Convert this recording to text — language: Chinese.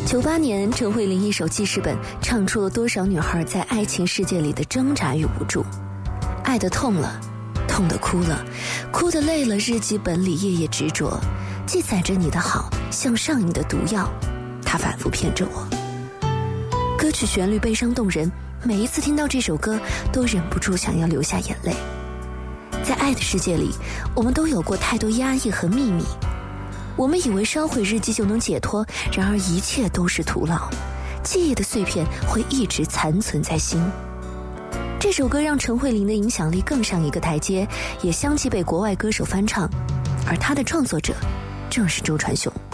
98年，陈慧琳一首记事本唱出了多少女孩在爱情世界里的挣扎与无助。爱得痛了，痛得哭了，哭得累了，日记本里夜夜执着，记载着你的好，像上瘾的毒药，它反复骗着我。歌曲旋律悲伤动人，每一次听到这首歌都忍不住想要流下眼泪。在爱的世界里，我们都有过太多压抑和秘密，我们以为烧毁日记就能解脱，然而一切都是徒劳，记忆的碎片会一直残存在心。这首歌让陈慧琳的影响力更上一个台阶，也相继被国外歌手翻唱，而她的创作者正是周传雄。